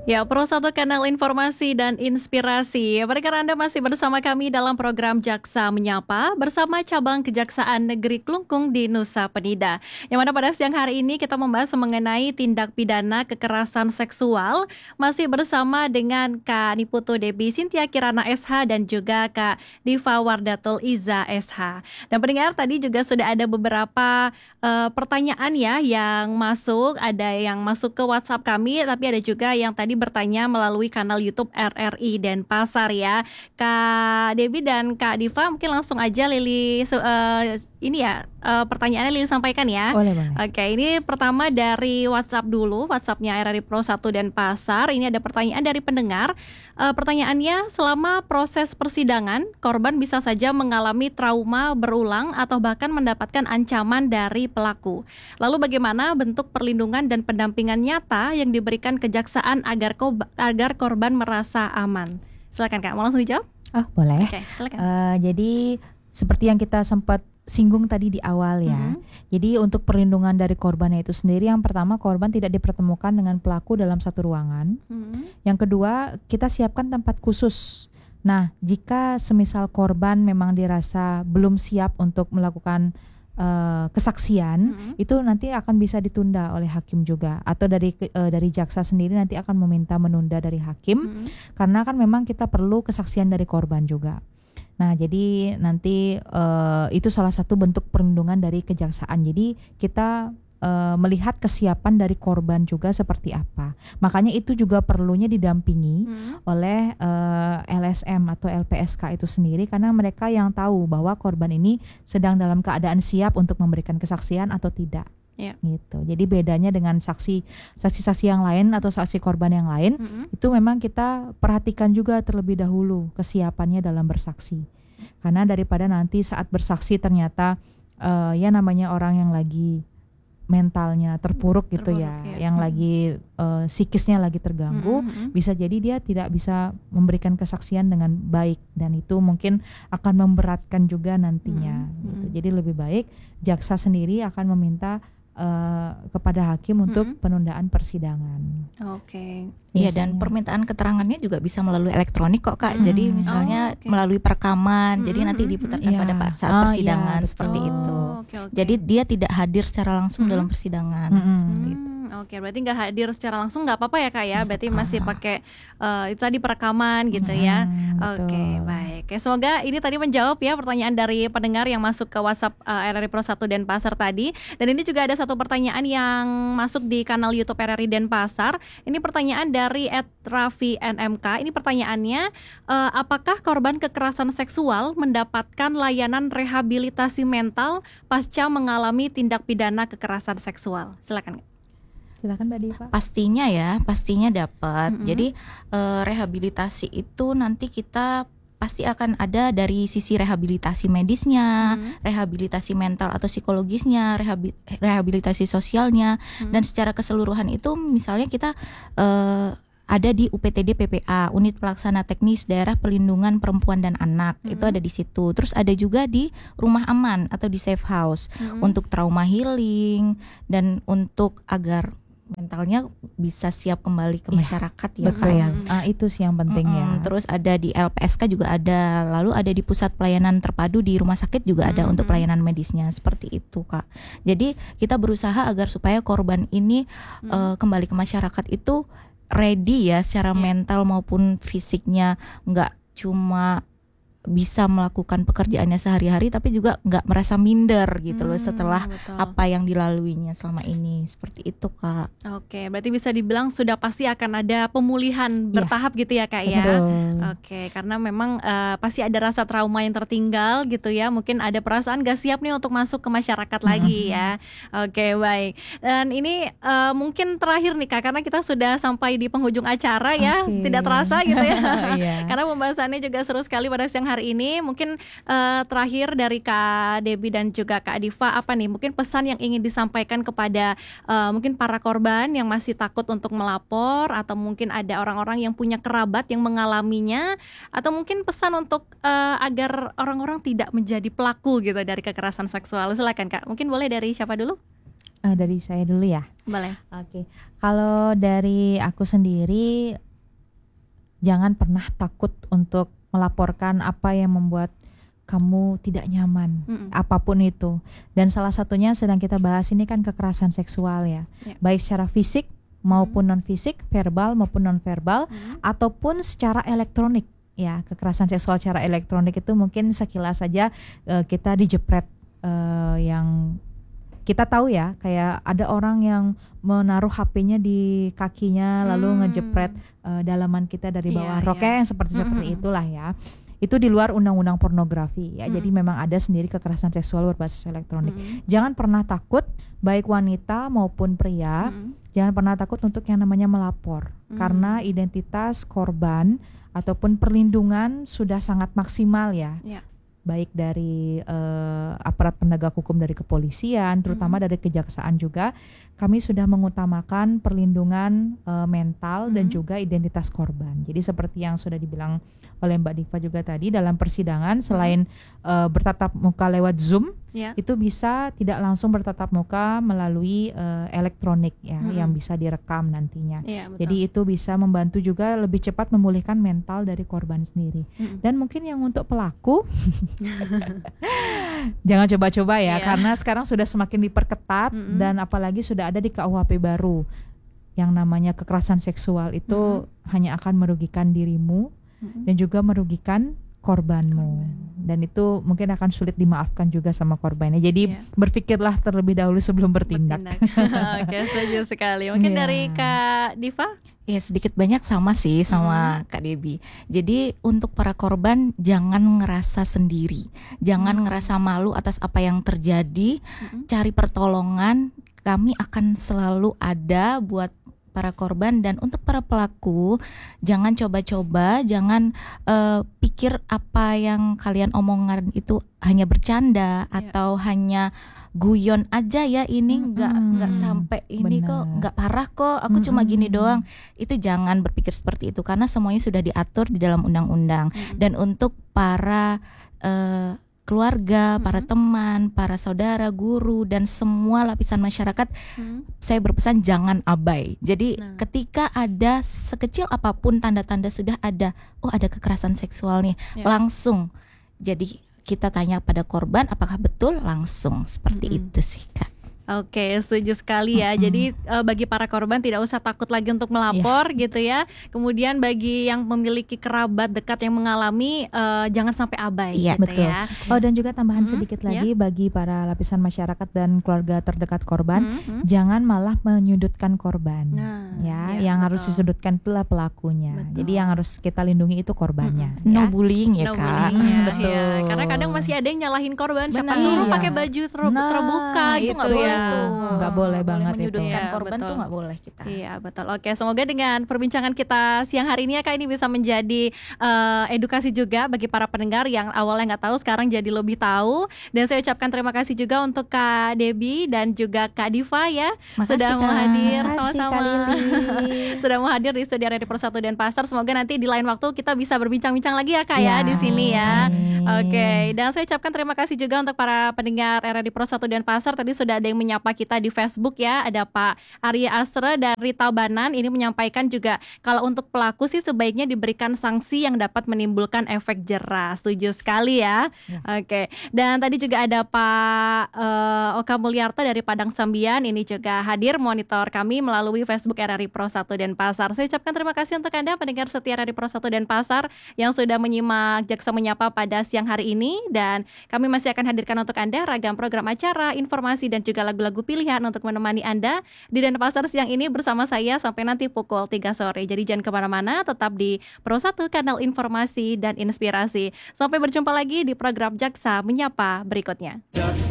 Ya, Pro Satu Kanal Informasi dan Inspirasi. Pendengar Anda masih bersama kami dalam program Jaksa Menyapa bersama Cabang Kejaksaan Negeri Klungkung di Nusa Penida. Yang mana pada siang hari ini kita membahas mengenai tindak pidana kekerasan seksual masih bersama dengan Kak Niputu Debi Sintia Kirana SH dan juga Kak Diva Wardatul Iza SH. Dan pendengar tadi juga sudah ada beberapa pertanyaan ya yang masuk, ada yang masuk ke WhatsApp kami, tapi ada juga yang tadi bertanya melalui kanal YouTube RRI Denpasar ya. Kak Debi dan Kak Diva mungkin langsung aja Lili pertanyaannya Lili sampaikan ya. Boleh. Oke, ini pertama dari WhatsApp dulu, WhatsAppnya RRI Pro 1 Denpasar. Ini ada pertanyaan dari pendengar. Pertanyaannya, selama proses persidangan, korban bisa saja mengalami trauma berulang atau bahkan mendapatkan ancaman dari pelaku. Lalu bagaimana bentuk perlindungan dan pendampingan nyata yang diberikan kejaksaan agar korban merasa aman? Silakan Kak, mau langsung dijawab? Oh, boleh. Oke, silakan. Jadi seperti yang kita sempat singgung tadi di awal ya. Jadi untuk perlindungan dari korbannya itu sendiri, yang pertama korban tidak dipertemukan dengan pelaku dalam satu ruangan. Yang kedua, kita siapkan tempat khusus. Nah, jika semisal korban memang dirasa belum siap untuk melakukan kesaksian, itu nanti akan bisa ditunda oleh hakim juga, atau dari jaksa sendiri nanti akan meminta menunda dari hakim, karena kan memang kita perlu kesaksian dari korban juga. Nah, jadi nanti itu salah satu bentuk perlindungan dari kejaksaan. Jadi kita melihat kesiapan dari korban juga seperti apa. Makanya itu juga perlunya didampingi oleh LSM atau LPSK itu sendiri, karena mereka yang tahu bahwa korban ini sedang dalam keadaan siap untuk memberikan kesaksian atau tidak. Gitu. Jadi bedanya dengan saksi-saksi yang lain atau saksi korban yang lain, itu memang kita perhatikan juga terlebih dahulu kesiapannya dalam bersaksi. Karena daripada nanti saat bersaksi ternyata ya namanya orang yang lagi mentalnya terpuruk gitu ya, yang lagi psikisnya lagi terganggu, bisa jadi dia tidak bisa memberikan kesaksian dengan baik, dan itu mungkin akan memberatkan juga nantinya. Gitu. Jadi lebih baik jaksa sendiri akan meminta kepada hakim untuk penundaan persidangan. Iya, dan permintaan keterangannya juga bisa melalui elektronik kok Kak. Jadi misalnya melalui perekaman, jadi nanti diputarkan pada saat persidangan seperti itu. Jadi dia tidak hadir secara langsung dalam persidangan. Seperti itu. Oke, berarti nggak hadir secara langsung nggak apa-apa ya Kak ya? Berarti masih pakai itu tadi perekaman gitu ya. Oke, baik. Oke, semoga ini tadi menjawab ya pertanyaan dari pendengar yang masuk ke WhatsApp RRI Pro 1 Denpasar tadi. Dan ini juga ada satu pertanyaan yang masuk di kanal YouTube RRI Denpasar. Ini pertanyaan dari @Raffi NMK. Ini pertanyaannya, apakah korban kekerasan seksual mendapatkan layanan rehabilitasi mental pasca mengalami tindak pidana kekerasan seksual? Silakan Mbak Diva. Pastinya dapat. Jadi rehabilitasi itu nanti kita pasti akan ada dari sisi rehabilitasi medisnya, rehabilitasi mental atau psikologisnya, rehabilitasi sosialnya, dan secara keseluruhan itu misalnya kita ada di UPTD PPA, Unit Pelaksana Teknis Daerah Pelindungan Perempuan dan Anak, itu ada di situ. Terus ada juga di Rumah Aman atau di Safe House untuk trauma healing dan untuk agar mentalnya bisa siap kembali ke masyarakat ya Kak ya. Itu sih yang penting ya. Terus ada di LPSK juga ada, lalu ada di Pusat Pelayanan Terpadu di rumah sakit juga ada untuk pelayanan medisnya, seperti itu Kak. Jadi kita berusaha agar supaya korban ini kembali ke masyarakat itu ready ya secara mental maupun fisiknya, nggak cuma bisa melakukan pekerjaannya sehari-hari tapi juga nggak merasa minder gitu loh setelah apa yang dilaluinya selama ini, seperti itu Kak. Oke, berarti bisa dibilang sudah pasti akan ada pemulihan bertahap gitu ya Kak ya. Oke, karena memang pasti ada rasa trauma yang tertinggal gitu ya, mungkin ada perasaan gak siap nih untuk masuk ke masyarakat lagi ya. Oke, baik. Dan ini mungkin terakhir nih Kak, karena kita sudah sampai di penghujung acara ya, tidak terasa gitu ya. Karena pembahasannya juga seru sekali pada siang hari ini. Mungkin terakhir dari Kak Debi dan juga Kak Diva, apa nih mungkin pesan yang ingin disampaikan kepada mungkin para korban yang masih takut untuk melapor, atau mungkin ada orang-orang yang punya kerabat yang mengalaminya, atau mungkin pesan untuk agar orang-orang tidak menjadi pelaku gitu dari kekerasan seksual. Silakan Kak, mungkin boleh dari siapa dulu? Dari saya dulu ya. Boleh. Oke. Kalau dari aku sendiri, jangan pernah takut untuk melaporkan apa yang membuat kamu tidak nyaman, apapun itu. Dan salah satunya sedang kita bahas ini kan kekerasan seksual ya, baik secara fisik maupun non fisik, verbal maupun non verbal, ataupun secara elektronik. Ya, kekerasan seksual secara elektronik itu mungkin sekilas saja kita dijepret, yang kita tahu ya, kayak ada orang yang menaruh HP-nya di kakinya lalu ngejepret dalaman kita dari bawah roknya yang seperti itulah ya. Itu di luar undang-undang pornografi ya. Jadi memang ada sendiri kekerasan seksual berbasis elektronik. Jangan pernah takut, baik wanita maupun pria, jangan pernah takut untuk yang namanya melapor, karena identitas korban ataupun perlindungan sudah sangat maksimal ya. Baik dari aparat penegak hukum dari kepolisian, terutama dari kejaksaan juga, kami sudah mengutamakan perlindungan mental dan juga identitas korban. Jadi seperti yang sudah dibilang oleh Mbak Diva juga tadi, dalam persidangan selain bertatap muka lewat Zoom, itu bisa tidak langsung bertatap muka melalui elektronik ya, yang bisa direkam nantinya. Jadi itu bisa membantu juga lebih cepat memulihkan mental dari korban sendiri. Dan mungkin yang untuk pelaku jangan coba-coba ya, karena sekarang sudah semakin diperketat dan apalagi sudah ada di KUHP baru yang namanya kekerasan seksual itu hanya akan merugikan dirimu dan juga merugikan korbanmu. Dan itu mungkin akan sulit dimaafkan juga sama korbannya. Jadi berpikirlah terlebih dahulu sebelum bertindak. Oke, setuju sekali. Mungkin dari Kak Diva? Ya sedikit banyak sama sih sama Kak Debbie. Jadi untuk para korban jangan ngerasa sendiri, jangan ngerasa malu atas apa yang terjadi. Cari pertolongan, kami akan selalu ada buat para korban. Dan untuk para pelaku, jangan coba-coba, jangan pikir apa yang kalian omongan itu hanya bercanda atau hanya guyon aja ya, ini nggak sampai ini kok, nggak parah kok, aku cuma gini doang. Itu jangan berpikir seperti itu, karena semuanya sudah diatur di dalam undang-undang. Dan untuk para keluarga, para teman, para saudara, guru, dan semua lapisan masyarakat, saya berpesan jangan abai. Jadi ketika ada sekecil apapun tanda-tanda sudah ada, oh ada kekerasan seksual nih, langsung. Jadi kita tanya pada korban apakah betul, langsung seperti itu sih Kak. Oke, setuju sekali ya. Jadi bagi para korban tidak usah takut lagi untuk melapor gitu ya. Kemudian bagi yang memiliki kerabat dekat yang mengalami, jangan sampai abai gitu ya. Oh, dan juga tambahan sedikit lagi bagi para lapisan masyarakat dan keluarga terdekat korban, jangan malah menyudutkan korban. Yang harus disudutkan itulah pelakunya. Jadi yang harus kita lindungi itu korbannya. No bullying ya Kak. Betul. Karena kadang masih ada yang nyalahin korban, siapa suruh pakai baju terbuka, itu nggak boleh. Nggak boleh banget menyudutkan itu. korban tuh nggak boleh kita. Iya betul. Oke, semoga dengan perbincangan kita siang hari ini ya Kak, ini bisa menjadi edukasi juga bagi para pendengar yang awalnya nggak tahu, sekarang jadi lebih tahu. Dan saya ucapkan terima kasih juga untuk Kak Debbie dan juga Kak Diva ya. Sudah mau hadir sama-sama. Sudah mau hadir di studio Radio Pro 1 Denpasar. Semoga nanti di lain waktu kita bisa berbincang-bincang lagi ya Kak ya di sini ya. Oke, dan saya ucapkan terima kasih juga untuk para pendengar Radio Pro 1 Denpasar. Tadi sudah ada yang menyapa kita di Facebook ya, ada Pak Arya Asra dan Rita Banan. Ini menyampaikan juga kalau untuk pelaku sih sebaiknya diberikan sanksi yang dapat menimbulkan efek jerah. Setuju sekali ya. Oke. Dan tadi juga ada Pak Oka Mulyarta dari Padang Sambian, ini juga hadir monitor kami melalui Facebook RRI Pro 1 Denpasar. Saya ucapkan terima kasih untuk Anda pendengar setia RRI Pro 1 Denpasar yang sudah menyimak Jaksa Menyapa pada siang hari ini, dan kami masih akan hadirkan untuk Anda ragam program acara, informasi dan juga lagu-lagu pilihan untuk menemani Anda di Denpasar siang ini bersama saya sampai nanti pukul 3 sore. Jadi jangan kemana-mana, tetap di Pro 1, kanal informasi dan inspirasi. Sampai berjumpa lagi di program Jaksa Menyapa berikutnya.